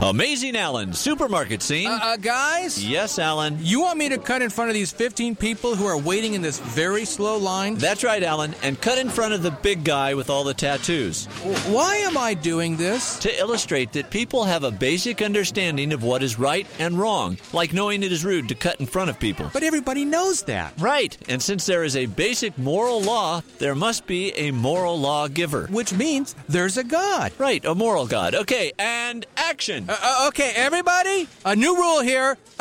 Amazing Alan, supermarket scene. Guys? Yes, Alan. You want me to cut in front of these 15 people who are waiting in this very slow line? That's right, Alan, and cut in front of the big guy with all the tattoos. Why am I doing this? To illustrate that people have a basic understanding of what is right and wrong, like knowing it is rude to cut in front of people. But everybody knows that. Right, and since there is a basic moral law, there must be a moral lawgiver. Which means there's a God. Right, a moral God. Okay, and action. Okay, everybody, a new rule here.